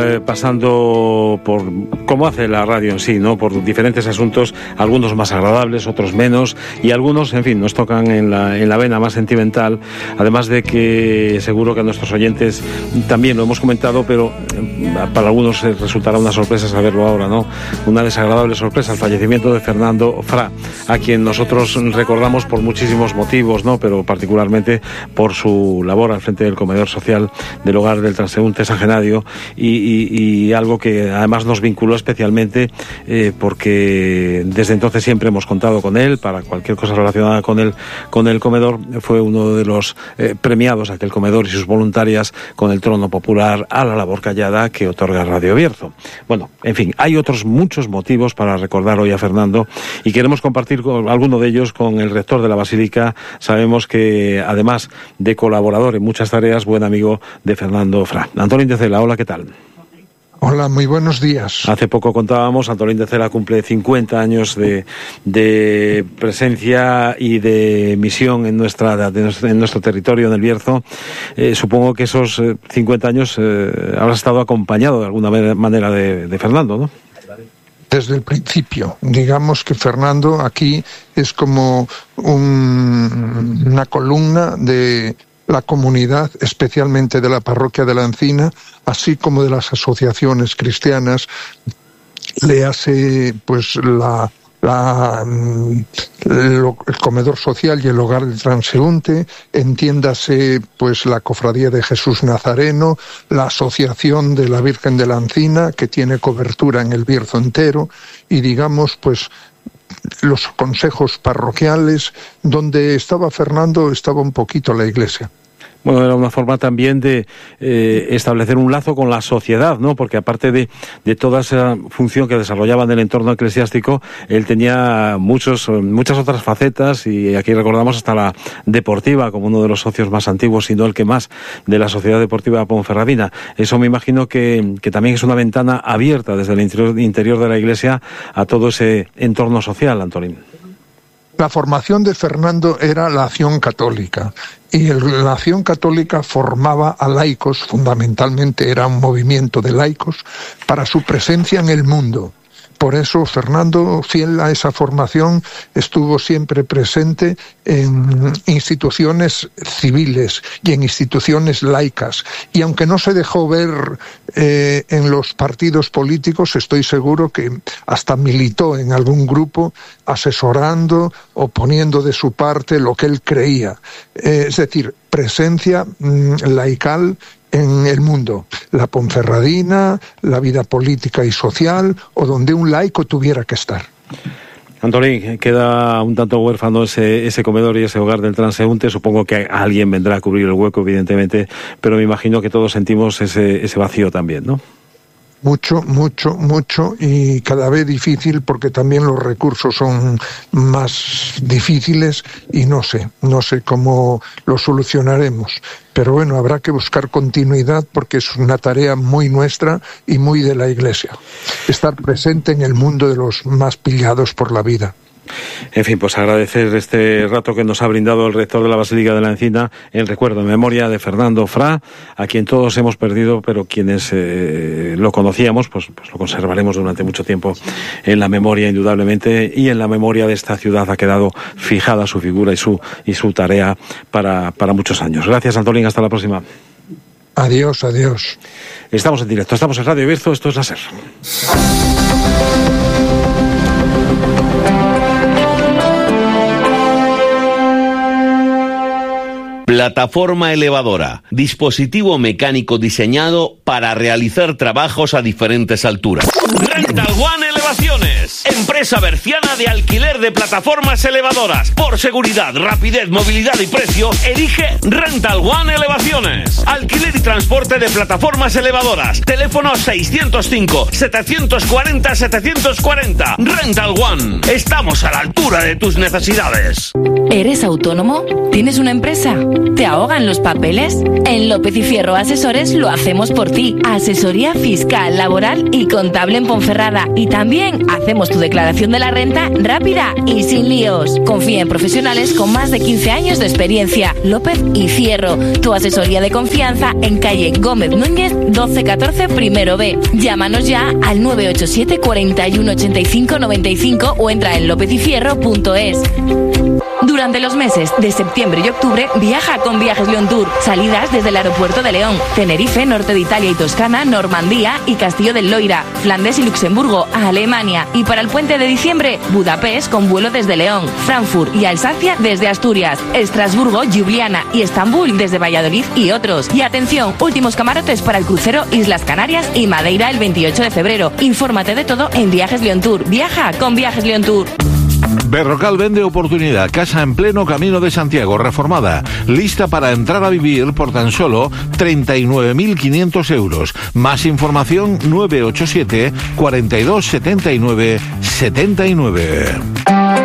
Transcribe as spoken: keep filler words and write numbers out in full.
Eh, pasando por cómo hace la radio en sí, ¿no? Por diferentes asuntos, algunos más agradables, otros menos, y algunos, en fin, nos tocan en la, en la vena más sentimental, además de que seguro que a nuestros oyentes también lo hemos comentado, pero para algunos resultará una sorpresa saberlo ahora, ¿no? Una desagradable sorpresa, el fallecimiento de Fernando Fra, a quien nosotros recordamos por muchísimos motivos, ¿no? Pero particularmente por su labor al frente del comedor social del Hogar del Transeúnte San Genadio, y Y, y algo que además nos vinculó especialmente eh, porque desde entonces siempre hemos contado con él para cualquier cosa relacionada con el, con el comedor. Fue uno de los eh, premiados, aquel comedor y sus voluntarias, con el trono popular a la labor callada que otorga Radio Bierzo. Bueno, en fin, hay otros muchos motivos para recordar hoy a Fernando, y queremos compartir con, alguno de ellos con el rector de la Basílica. Sabemos que además de colaborador en muchas tareas, buen amigo de Fernando Fra. Antolín de Cela, hola, ¿qué tal? Hola, muy buenos días. Hace poco contábamos, Antolín de Cela cumple cincuenta años de, de presencia y de misión en, nuestra, de, en nuestro territorio, en el Bierzo. Eh, supongo que esos eh, cincuenta años eh, habrás estado acompañado de alguna manera de, de Fernando, ¿no? Desde el principio. Digamos que Fernando aquí es como un, una columna de la comunidad, especialmente de la parroquia de la Encina, así como de las asociaciones cristianas. Le hace pues la, la el, el comedor social y el hogar del transeúnte, entiéndase pues la cofradía de Jesús Nazareno, la asociación de la Virgen de la Encina, que tiene cobertura en el Bierzo entero, y digamos pues los consejos parroquiales. Donde estaba Fernando estaba un poquito la iglesia. Bueno, era una forma también de eh, establecer un lazo con la sociedad, ¿no? Porque aparte de, de toda esa función que desarrollaba en el entorno eclesiástico, él tenía muchos, muchas otras facetas, y aquí recordamos hasta la deportiva, como uno de los socios más antiguos, si no el que más, de la Sociedad Deportiva Ponferradina. Eso me imagino que, que también es una ventana abierta desde el interior, interior de la iglesia a todo ese entorno social, Antolín. La formación de Fernando era la acción católica, y el, la acción católica formaba a laicos, fundamentalmente era un movimiento de laicos, para su presencia en el mundo. Por eso Fernando, fiel a esa formación, estuvo siempre presente en instituciones civiles y en instituciones laicas. Y aunque no se dejó ver eh, en los partidos políticos, estoy seguro que hasta militó en algún grupo, asesorando o poniendo de su parte lo que él creía. Eh, es decir, presencia mmm, laical en el mundo, la Ponferradina, la vida política y social, o donde un laico tuviera que estar. Antolín, queda un tanto huérfano ese, ese comedor y ese hogar del transeúnte. Supongo que alguien vendrá a cubrir el hueco, evidentemente, pero me imagino que todos sentimos ese, ese vacío también, ¿no? Mucho, mucho, mucho, y cada vez difícil, porque también los recursos son más difíciles, y no sé, no sé cómo lo solucionaremos. Pero bueno, habrá que buscar continuidad, porque es una tarea muy nuestra y muy de la Iglesia. Estar presente en el mundo de los más pillados por la vida. En fin, pues agradecer este rato que nos ha brindado el rector de la Basílica de la Encina en recuerdo, en memoria de Fernando Fra, a quien todos hemos perdido, pero quienes eh, lo conocíamos, pues, pues lo conservaremos durante mucho tiempo en la memoria, indudablemente, y en la memoria de esta ciudad ha quedado fijada su figura y su, y su tarea para, para muchos años. Gracias, Antolín, hasta la próxima. Adiós, adiós. Estamos en directo, estamos en Radio Bierzo, esto es la SER. Plataforma elevadora, dispositivo mecánico diseñado para realizar trabajos a diferentes alturas. Rental One Elevaciones, empresa berciana de alquiler de plataformas elevadoras. Por seguridad, rapidez, movilidad y precio, elige Rental One Elevaciones. Alquiler y transporte de plataformas elevadoras. Teléfono seiscientos cinco, setecientos cuarenta, setecientos cuarenta. Rental One, estamos a la altura de tus necesidades. ¿Eres autónomo? ¿Tienes una empresa? ¿Te ahogan los papeles? En López y Fierro Asesores lo hacemos por ti. Asesoría fiscal, laboral y contable en Ponferrada. Y también hacemos tu declaración de la renta rápida y sin líos. Confía en profesionales con más de quince años de experiencia. López y Fierro, tu asesoría de confianza en calle Gómez Núñez doce catorce primero B. Llámanos ya al nueve ocho siete, cuarenta y uno, ochenta y cinco, noventa y cinco o entra en lopez y fierro punto es. Durante los meses de septiembre y octubre, viaja con Viajes León Tour. Salidas desde el aeropuerto de León, Tenerife, norte de Italia y Toscana, Normandía y Castillo del Loira, Flandes y Luxemburgo, a Alemania. Y para el puente de diciembre, Budapest con vuelo desde León, Frankfurt y Alsacia desde Asturias, Estrasburgo, Ljubljana y Estambul desde Valladolid y otros. Y atención, últimos camarotes para el crucero Islas Canarias y Madeira el veintiocho de febrero. Infórmate de todo en Viajes León Tour. Viaja con Viajes León Tour. Berrocal vende oportunidad, casa en pleno Camino de Santiago, reformada, lista para entrar a vivir por tan solo treinta y nueve mil quinientos euros. Más información nueve ocho siete, cuarenta y dos, setenta y nueve, setenta y nueve.